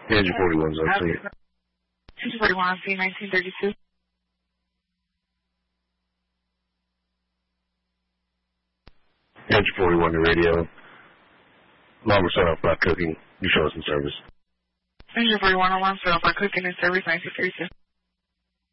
Engine 41's on scene. Engine 41 on scene, 1932. Engine 41 to radio. Alarm was set off by cooking. You show us in service. Engine 41 alarm set off by cooking in service, 1932.